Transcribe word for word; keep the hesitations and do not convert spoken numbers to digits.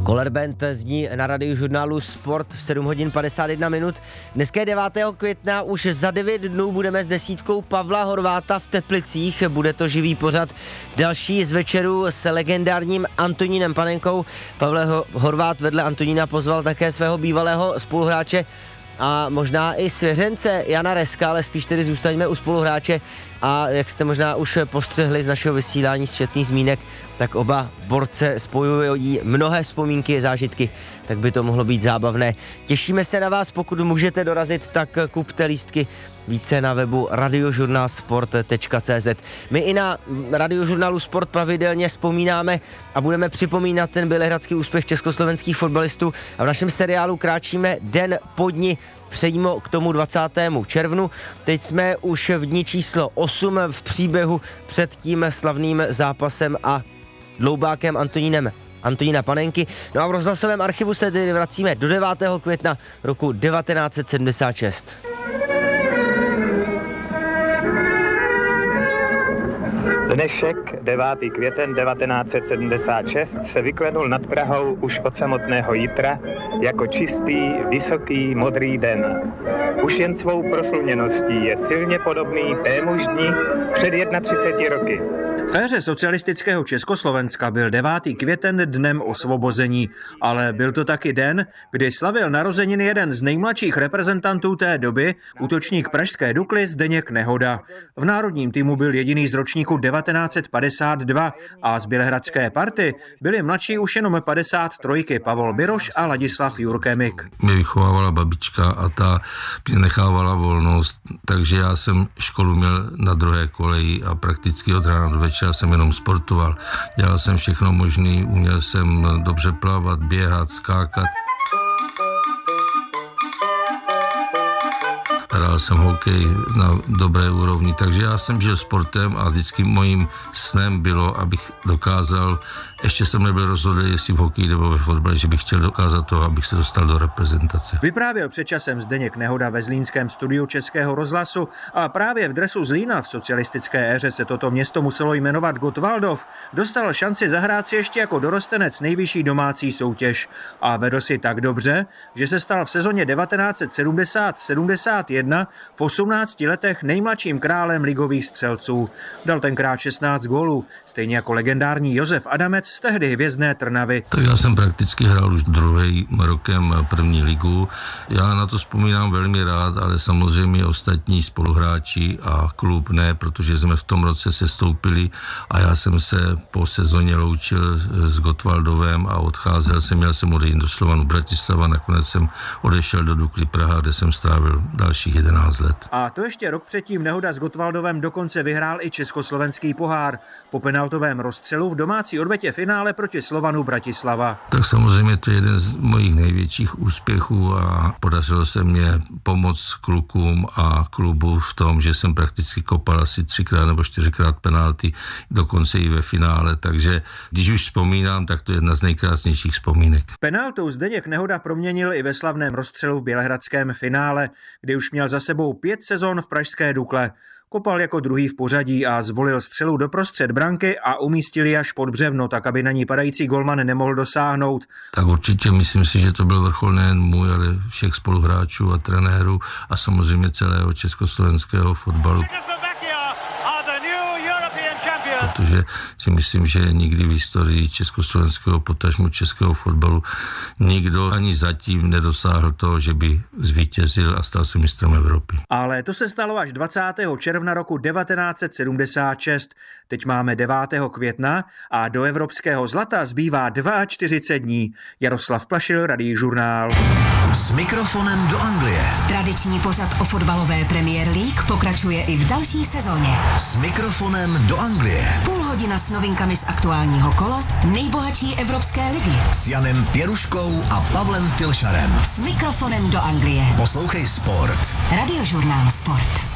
Kolerband zní na Radiožurnálu Sport v sedm hodin padesát jedna minut. Dneska je devátého května, už za devět dnů budeme s desítkou Pavla Horváta v Teplicích. Bude to živý pořad další z večeru s legendárním Antonínem Panenkou. Pavel Horvát vedle Antonína pozval také svého bývalého spoluhráče a možná i svěřence Jana Reska, ale spíš tedy zůstaňme u spoluhráče. A jak jste možná už postřehli z našeho vysílání z četných zmínek, tak oba borce spojují mnohé vzpomínky, zážitky, tak by to mohlo být zábavné. Těšíme se na vás, pokud můžete dorazit, tak kupte lístky více na webu radiožurnalsport tečka cé zet. My i na Radiožurnálu Sport pravidelně vzpomínáme a budeme připomínat ten bělehradský úspěch československých fotbalistů a v našem seriálu kráčíme den po dni přímo k tomu dvacátému červnu. Teď jsme už v dni číslo osm v příběhu před tím slavným zápasem a dloubákem Antonínem Antonína Panenky. No a v rozhlasovém archivu se tedy vracíme do devátého května roku devatenáct set sedmdesát šest. Dnešek, devátý květen devatenáct set sedmdesát šest, se vyklenul nad Prahou už od samotného jitra jako čistý, vysoký, modrý den. Už jen svou prosluněností je silně podobný témuž dni před třiceti jednou roky. V éře socialistického Československa byl devátý květen dnem osvobození, ale byl to taky den, kdy slavil narozeniny jeden z nejmladších reprezentantů té doby, útočník pražské Dukly Zdeněk Nehoda. V národním týmu byl jediný z ročníku devatenáct set padesát dva a z bělehradské party byli mladší už jenom padesát tři Pavol Biroš a Ladislav Jurkemik. Mě vychovávala babička a ta mě nechávala volnost, takže já jsem školu měl na druhé koleji a prakticky od rána do večera jsem jenom sportoval. Dělal jsem všechno možné, uměl jsem dobře plavat, běhat, skákat. Hrál jsem hokej na dobré úrovni, takže já jsem žil sportem a vždycky mojím snem bylo, abych dokázal, ještě jsem nebyl rozhodl, jestli v hokeji nebo ve fotbale, že bych chtěl dokázat to, abych se dostal do reprezentace. Vyprávěl před časem Zdeněk Nehoda ve zlínském studiu Českého rozhlasu a právě v dresu Zlína v socialistické éře se toto město muselo jmenovat Gottwaldov. Dostal šanci zahrát si ještě jako dorostenec nejvyšší domácí soutěž a vedl si tak dobře, že se stal v sezóně devatenáct set sedmdesát sedmdesát jedna v osmnácti letech nejmladším králem ligových střelců. Dal tenkrát šestnáct gólů, stejně jako legendární Josef Adamec z tehdy hvězdné Trnavy. Tak já jsem prakticky hrál už druhým rokem první ligu. Já na to vzpomínám velmi rád, ale samozřejmě ostatní spoluhráči a klub ne, protože jsme v tom roce sestoupili a já jsem se po sezóně loučil s Gottwaldovem a odcházel jsem, měl jsem odejít do Slovanu Bratislava, nakonec jsem odešel do Dukly Praha, kde jsem strávil dalších jedenáct let. A to ještě rok předtím Nehoda s Gottwaldovem dokonce vyhrál i československý pohár. Po penaltovém rozstřelu v domácí odvetě finále proti Slovanu Bratislava. Tak samozřejmě to je jeden z mojich největších úspěchů a podařilo se mě pomoct klukům a klubu v tom, že jsem prakticky kopal asi třikrát nebo čtyřikrát penalty, dokonce i ve finále, takže když už vzpomínám, tak to je jedna z nejkrásnějších vzpomínek. Penaltou Zdeněk Nehoda proměnil i ve slavném rozstřelu v bělehradském finále, kdy už měl za sebou pět sezon v pražské Dukle. Kopal jako druhý v pořadí a zvolil střelu doprostřed branky a umístil ji až pod břevno, tak aby na ní padající golman nemohl dosáhnout. Tak určitě myslím si, že to byl vrchol nejen můj, ale všech spoluhráčů a trenérů a samozřejmě celého československého fotbalu. Protože si myslím, že nikdy v historii československého, potažmu českého fotbalu nikdo ani zatím nedosáhl toho, že by zvítězil a stal se mistrem Evropy. Ale to se stalo až dvacátého června roku devatenáct set sedmdesát šest. Teď máme devátého května a do evropského zlata zbývá čtyřicet dva dní. Jaroslav Plašil, Radiožurnál. S mikrofonem do Anglie. Tradiční pořad o fotbalové Premier League pokračuje i v další sezóně. S mikrofonem do Anglie. Půl hodina s novinkami z aktuálního kola nejbohatší evropské ligy. S Janem Pěruškou a Pavlem Tilšarem. S mikrofonem do Anglie. Poslouchej Sport. Radiožurnál Sport.